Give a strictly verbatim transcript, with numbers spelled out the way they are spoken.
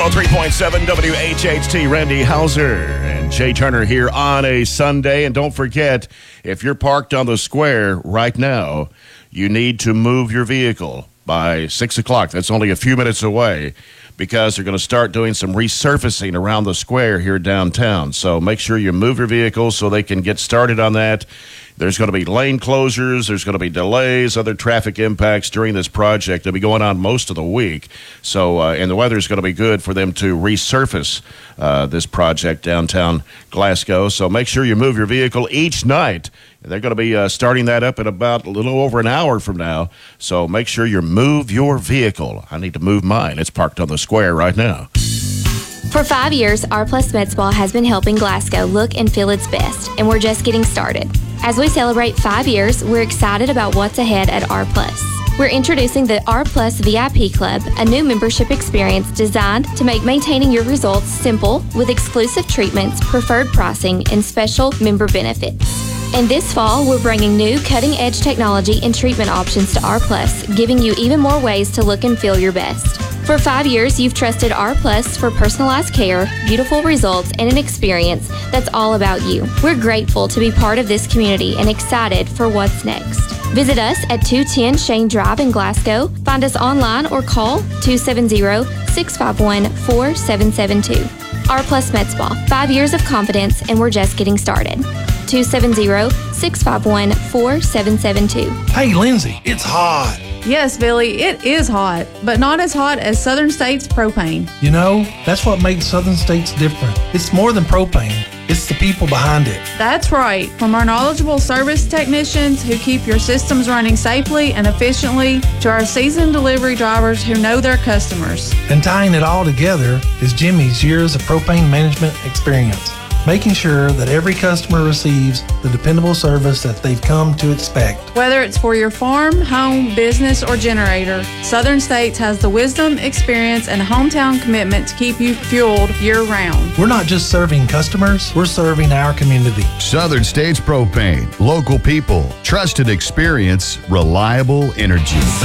oh three point seven W H H T, Randy Hauser and Jay Turner here on a Sunday. And don't forget, if you're parked on the square right now, you need to move your vehicle by six o'clock. That's only a few minutes away, because they're going to start doing some resurfacing around the square here downtown. So make sure you move your vehicle so they can get started on that. There's going to be lane closures. There's going to be delays, other traffic impacts during this project. They'll be going on most of the week. So, uh, and the weather is going to be good for them to resurface uh, this project downtown Glasgow. So make sure you move your vehicle each night. They're going to be uh, starting that up in about a little over an hour from now. So make sure you move your vehicle. I need to move mine. It's parked on the square right now. For five years, R Plus Med Spa has been helping Glasgow look and feel its best, and we're just getting started. As we celebrate five years, we're excited about what's ahead at R Plus. We're introducing the R Plus V I P Club, a new membership experience designed to make maintaining your results simple with exclusive treatments, preferred pricing, and special member benefits. And this fall, we're bringing new cutting-edge technology and treatment options to R Plus, giving you even more ways to look and feel your best. For five years, you've trusted R Plus for personalized care, beautiful results, and an experience that's all about you. We're grateful to be part of this community and excited for what's next. Visit us at two ten Shane Drive in Glasgow. Find us online or call two seven zero, six five one, four seven seven two. R Plus Med Spa, five years of confidence, and we're just getting started. two seven zero, six five one, four seven seven two. Hey, Lindsay, it's hot. Yes, Billy, it is hot, but not as hot as Southern States propane. You know, that's what makes Southern States different. It's more than propane. It's the people behind it. That's right. From our knowledgeable service technicians who keep your systems running safely and efficiently, to our seasoned delivery drivers who know their customers. And tying it all together is Jimmy's years of propane management experience, making sure that every customer receives the dependable service that they've come to expect. Whether it's for your farm, home, business, or generator, Southern States has the wisdom, experience, and hometown commitment to keep you fueled year-round. We're not just serving customers, we're serving our community. Southern States Propane. Local people. Trusted experience. Reliable energy.